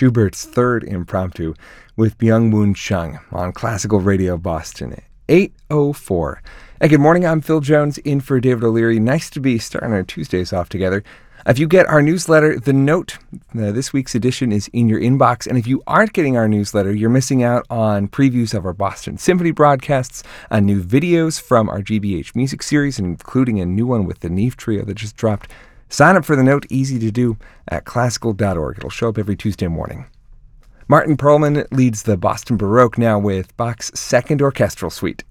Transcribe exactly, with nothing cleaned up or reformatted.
Schubert's Third Impromptu with Byung-Moon Chung on Classical Radio Boston, eight oh four. Hey, good morning. I'm Phil Jones in for David O'Leary. Nice to be starting our Tuesdays off together. If you get our newsletter, The Note, uh, this week's edition is in your inbox. And if you aren't getting our newsletter, you're missing out on previews of our Boston Symphony broadcasts, uh, new videos from our G B H music series, including a new one with the Neve Trio that just dropped. Sign up for The Note, easy to do, at classical dot org. It'll show up every Tuesday morning. Martin Perlman leads the Boston Baroque now with Bach's Second Orchestral Suite.